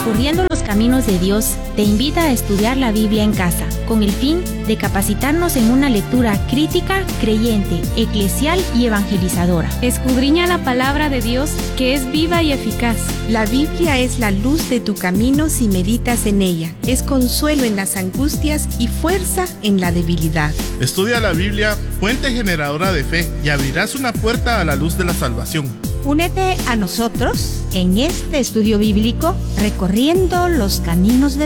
Recorriendo los caminos de Dios te invita a estudiar la Biblia en casa, con el fin de capacitarnos en una lectura crítica, creyente, eclesial y evangelizadora. Escudriña la palabra de Dios, que es viva y eficaz. La Biblia es la luz de tu camino si meditas en ella. Es consuelo en las angustias y fuerza en la debilidad. Estudia la Biblia, fuente generadora de fe, y abrirás una puerta a la luz de la salvación. Únete a nosotros en este estudio bíblico recorriendo los caminos de